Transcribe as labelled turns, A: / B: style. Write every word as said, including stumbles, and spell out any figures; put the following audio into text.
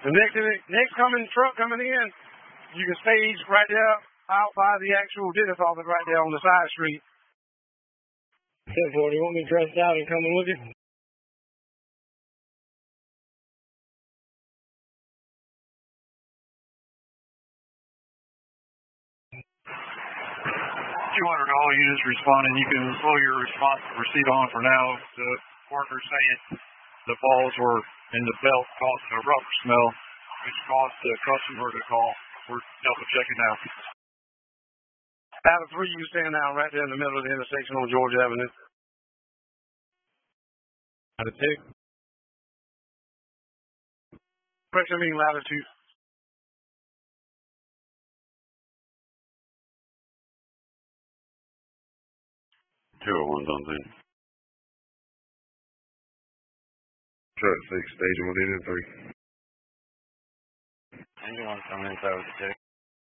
A: The next next coming truck coming in, you can stage right there out by the actual dentist office right there on the side street. ten forty, you want me dressed out and coming with you?
B: two hundred all units responding. You can slow your response proceed on for now. The workers saying the balls were in the belt causing a rubber smell, which caused the customer to call. We're double checking now.
A: Out of three, you stand down right there in the middle of the intersection on Georgia Avenue. Out of two. Pressure being latitude.
C: two oh one's on scene. Truck six, station one in and three.
B: Engine one coming in, so check.